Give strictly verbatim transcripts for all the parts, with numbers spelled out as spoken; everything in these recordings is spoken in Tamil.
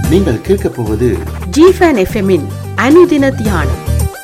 நீங்கள் கேட்க போவது ஜிஃபன் எஃப்எம்மின் அனுதின தியானம்.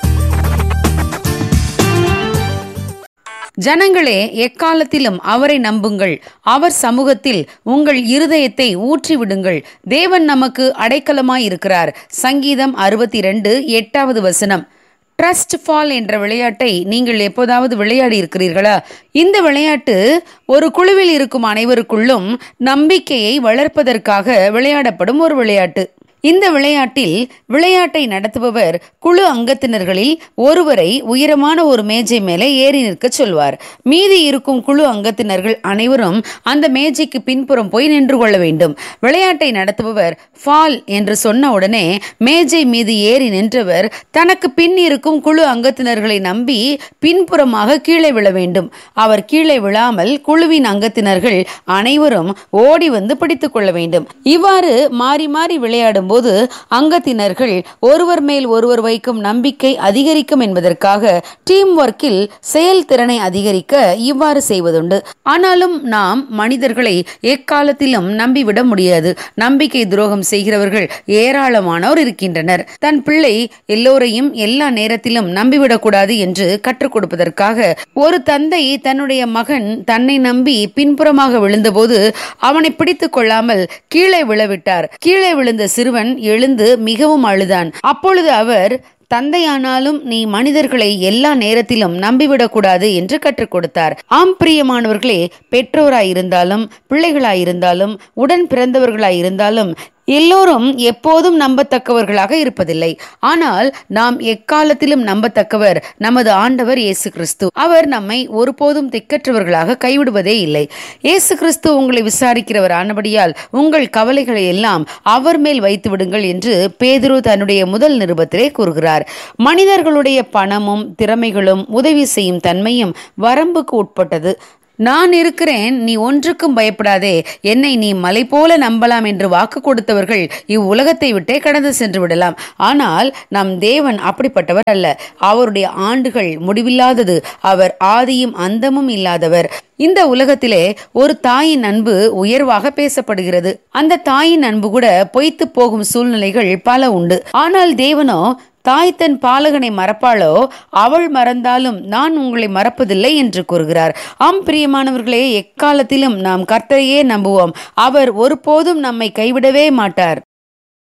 ஜனங்களே, எக்காலத்திலும் அவரை நம்புங்கள். அவர் சமூகத்தில் உங்கள் இருதயத்தை ஊற்றிவிடுங்கள். தேவன் நமக்கு அடைக்கலமாயிருக்கிறார். சங்கீதம் அறுபத்தி இரண்டு எட்டாவது வசனம். ட்ரஸ்ட் ஃபால் என்ற விளையாட்டை நீங்கள் எப்போதாவது விளையாடி இருக்கிறீர்களா? இந்த விளையாட்டு ஒரு குழுவில் இருக்கும் அனைவருக்குள்ளும் நம்பிக்கையை வளர்ப்பதற்காக விளையாடப்படும் ஒரு விளையாட்டு. இந்த விளையாட்டில் விளையாட்டை நடத்துபவர் குழு அங்கத்தினர்களில் ஒருவரை உயரமான ஒரு மேஜை மேலே ஏறி நிற்க சொல்வார். மீதி இருக்கும் குழு அங்கத்தினர்கள் அனைவரும் அந்த மேஜைக்கு பின்புறம் போய் நின்று கொள்ள வேண்டும். விளையாட்டை நடத்துபவர் ஃபால் என்று சொன்ன உடனே மேஜை மீது ஏறி நின்றவர் தனக்கு பின் இருக்கும் குழு அங்கத்தினர்களை நம்பி பின்புறமாக கீழே விழ வேண்டும். அவர் கீழே விழாமல் குழுவின் அங்கத்தினர்கள் அனைவரும் ஓடி வந்து பிடித்துக் கொள்ள வேண்டும். இவ்வாறு மாறி மாறி விளையாடும் போது அங்கத்தினர்கள் ஒருவர் மேல் ஒருவர் வைக்கும் நம்பிக்கை அதிகரிக்கும் என்பதற்காக டீம் ஒர்க்கில் செயல்திறனை அதிகரிக்க இவ்வாறு செய்வதுண்டு. ஆனாலும் நாம் மனிதர்களை எக்காலத்திலும் நம்பிவிட முடியாது. நம்பிக்கை துரோகம் செய்கிறவர்கள் ஏராளமானோர் இருக்கின்றனர். தன் பிள்ளை எல்லோரையும் எல்லா நேரத்திலும் நம்பிவிடக்கூடாது என்று கற்றுக் கொடுப்பதற்காக ஒரு தந்தை தன்னுடைய மகன் தன்னை நம்பி பின்புறமாக விழுந்தபோது அவனை பிடித்துக் கொள்ளாமல் கீழே விழவிட்டார். கீழே விழுந்த சிறுவன் எழுந்து மிகவும் அழுதான். அப்பொழுது அவர், தந்தையானாலும் நீ மனிதர்களை எல்லா நேரத்திலும் நம்பிவிடக்கூடாது என்று கற்றுக் கொடுத்தார். ஆம் பிரியமானவர்களே, பெற்றோராயிருந்தாலும் பிள்ளைகளாயிருந்தாலும் உடன் பிறந்தவர்களாயிருந்தாலும் எல்லோரும் எப்போதும் நம்பத்தக்கவர்களாக இருப்பதில்லை. ஆனால் நாம் எக்காலத்திலும் நம்பத்தக்கவர் நமது ஆண்டவர் இயேசு கிறிஸ்து. அவர் நம்மை ஒருபோதும் திக்கற்றவர்களாக கைவிடுவதே இல்லை. இயேசு கிறிஸ்து உங்களை விசாரிக்கிறவர் ஆனபடியால் உங்கள் கவலைகளை எல்லாம் அவர் மேல் வைத்து விடுங்கள் என்று பேதுரு தன்னுடைய முதல் நிருபத்திலே கூறுகிறார். மனிதர்களுடைய பணமும் திறமைகளும் உதவி செய்யும் தன்மையும் வரம்புக்கு உட்பட்டது. நான் இருக்கிறேன், நீ ஒன்றுக்கும் பயப்படாதே, என்னை நீ மலை போல நம்பலாம் என்று வாக்கு கொடுத்தவர்கள் இவ்வுலகத்தை விட்டே கடந்து சென்று விடலாம். ஆனால் நம் தேவன் அப்படிப்பட்டவர் அல்ல. அவருடைய ஆண்டுகள் முடிவில்லாதது. அவர் ஆதியும் அந்தமும் இல்லாதவர். இந்த உலகத்திலே ஒரு தாயின் அன்பு உயர்வாக பேசப்படுகிறது. அந்த தாயின் அன்பு கூட பொய்த்து போகும் சூழ்நிலைகள் பல உண்டு. ஆனால் தேவனோ, தாய் தன் பாலகனை மறப்பாளோ? அவள் மறந்தாலும் நான் உங்களை மறப்பதில்லை என்று கூறுகிறார். ஆம் பிரியமானவர்களே, எக்காலத்திலும் நாம் கர்த்தரையே நம்புவோம். அவர் ஒருபோதும் நம்மை கைவிடவே மாட்டார்.